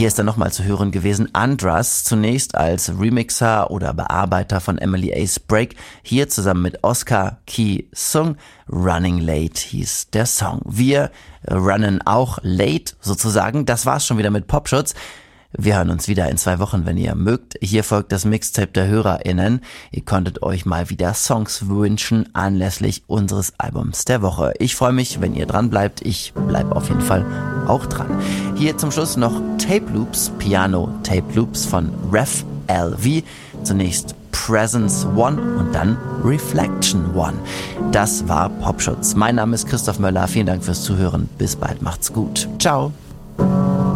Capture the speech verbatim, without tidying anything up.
Hier ist dann nochmal zu hören gewesen Andras, zunächst als Remixer oder Bearbeiter von Emily Ace Break, hier zusammen mit Oscar Ki Sung. Running Late hieß der Song. Wir runnen auch late sozusagen. Das war's schon wieder mit Popschutz. Wir hören uns wieder in zwei Wochen, wenn ihr mögt. Hier folgt das Mixtape der HörerInnen. Ihr konntet euch mal wieder Songs wünschen anlässlich unseres Albums der Woche. Ich freue mich, wenn ihr dran bleibt. Ich bleibe auf jeden Fall auch dran. Hier zum Schluss noch Tape Loops, Piano Tape Loops von Ref L V. Zunächst Presence One und dann Reflection One. Das war Popschutz. Mein Name ist Christoph Möller. Vielen Dank fürs Zuhören. Bis bald. Macht's gut. Ciao.